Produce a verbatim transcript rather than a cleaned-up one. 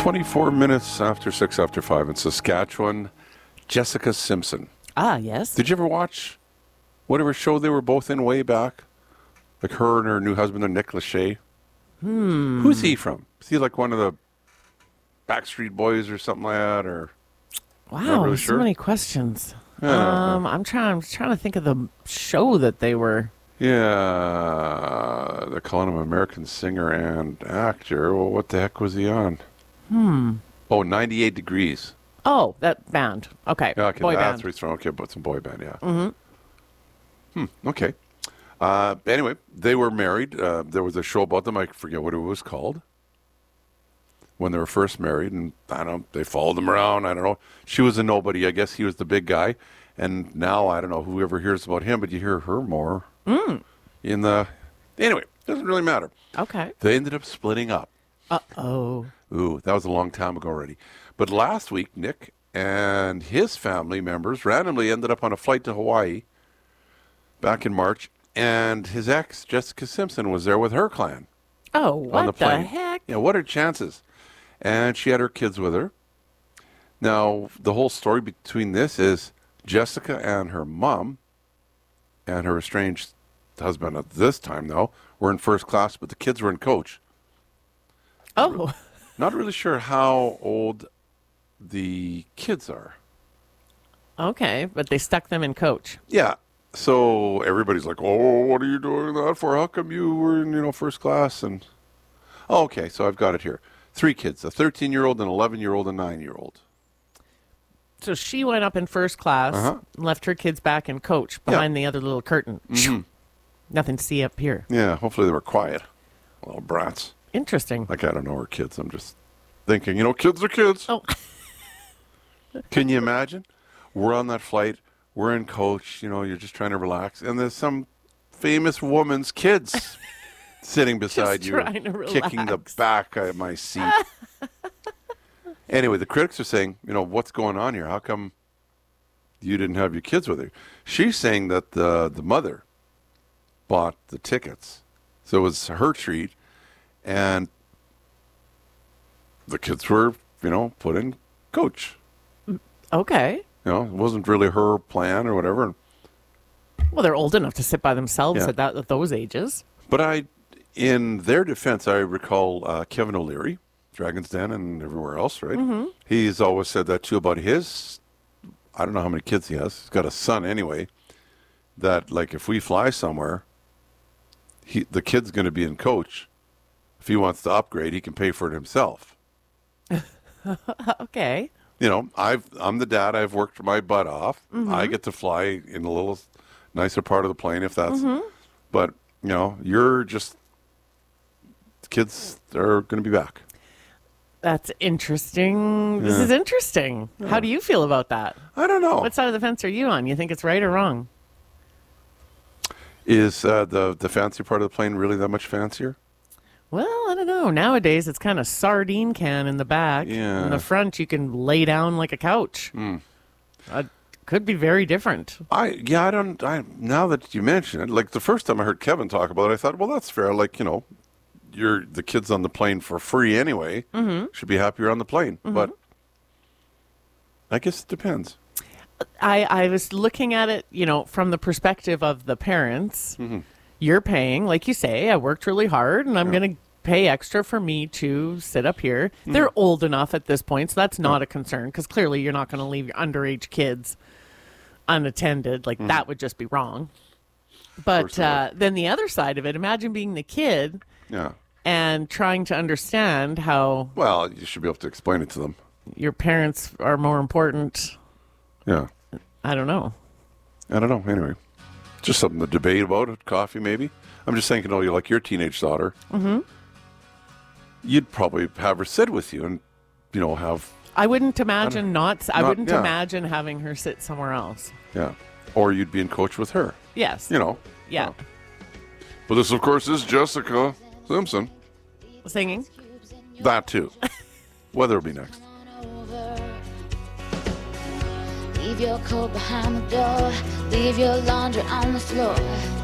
twenty-four minutes after six after five in Saskatchewan. Jessica Simpson. Ah, yes. Did you ever watch whatever show they were both in way back? Like her and her new husband, Nick Lachey. Hmm. Who's he from? Is he like one of the Backstreet Boys or something like that? Or wow, really so sure? many questions. I don't Um, know. I'm trying. I'm trying to think of the show that they were. Yeah, they're calling him American singer and actor. Well, what the heck was he on? Hmm. Oh, ninety-eight Degrees. Oh, that band. Okay. Yeah, okay, Boy that's band. where he's from. Okay, but some boy band, yeah. Mm-hmm. Hmm, okay. Uh, anyway, they were married. Uh, there was a show about them. I forget what it was called. When they were first married, and I don't know, they followed him around. I don't know. She was a nobody. I guess he was the big guy. And now, I don't know whoever hears about him, but you hear her more. Mm. In the... Anyway, doesn't really matter. Okay. They ended up splitting up. Uh-oh. Ooh, that was a long time ago already. But last week, Nick and his family members randomly ended up on a flight to Hawaii back in March, and his ex, Jessica Simpson, was there with her clan. Oh, what on the, the plane. heck? Yeah, what are chances? And she had her kids with her. Now, the whole story between this is Jessica and her mom and her estranged husband at this time, though, were in first class, but the kids were in coach. Oh. Not really sure how old the kids are. Okay, but they stuck them in coach. Yeah. So everybody's like, "Oh, what are you doing that for? How come you were in, you know, first class?" And oh, okay, so I've got it here. Three kids: a thirteen-year-old, an eleven-year-old, and a nine-year-old. So she went up in first class, Uh-huh. left her kids back in coach behind the other little curtain. Mm-hmm. Nothing to see up here. Yeah. Hopefully they were quiet, little brats. Interesting. Like I don't know her kids. I'm just thinking, you know, kids are kids. Oh. Can you imagine? We're on that flight. We're in coach, you know, you're just trying to relax. And there's some famous woman's kids sitting beside Just you, trying to kicking the relax. back of my seat. Anyway, the critics are saying, you know, what's going on here? How come you didn't have your kids with you? She's saying that the, the mother bought the tickets. So it was her treat. And the kids were, you know, put in coach. Okay. You know, it wasn't really her plan or whatever. Well, they're old enough to sit by themselves Yeah. at that at those ages. But I, in their defense, I recall uh, Kevin O'Leary, Dragon's Den and everywhere else, right? Mm-hmm. He's always said that too about his, I don't know how many kids he has. He's got a son anyway, that like if we fly somewhere, he the kid's going to be in coach. If he wants to upgrade, he can pay for it himself. Okay. You know, I've, I'm the dad. I've worked my butt off. Mm-hmm. I get to fly in a little nicer part of the plane if that's. Mm-hmm. But, you know, you're just. The kids are going to be back. That's interesting. This Yeah. is interesting. How do you feel about that? I don't know. What side of the fence are you on? You think it's right or wrong? Is uh, the, the fancy part of the plane really that much fancier? Well, I don't know. Nowadays, it's kind of sardine can in the back. Yeah. In the front, you can lay down like a couch. Mm. Uh, could be very different. I yeah, I don't. I now that you mention it, like the first time I heard Kevin talk about it, I thought, well, that's fair. Like you know, you're the kids on the plane for free anyway. Mm-hmm. Should be happier on the plane, Mm-hmm. but I guess it depends. I, I was looking at it, you know, from the perspective of the parents. Mm-hmm. You're paying, like you say, I worked really hard and I'm Yeah. going to pay extra for me to sit up here. Mm-hmm. They're old enough at this point, so that's not a concern because clearly you're not going to leave your underage kids unattended. Like that would just be wrong. But course it uh, then the other side of it, imagine being the kid Yeah. and trying to understand how Well, you should be able to explain it to them. your parents are more important. Yeah. I don't know. I don't know. Anyway, just something to debate about at coffee, maybe. I'm just thinking, oh, you're like your teenage daughter. Mm-hmm. You'd probably have her sit with you and, you know, have, I wouldn't imagine not. I not- wouldn't yeah. imagine having her sit somewhere else. yeah. Or you'd be in coach with her, Yes. you know. Yeah. But this, of course, is Jessica Simpson. Singing. That, too. Weather will be next. Leave your coat behind the door. Leave your laundry on the floor.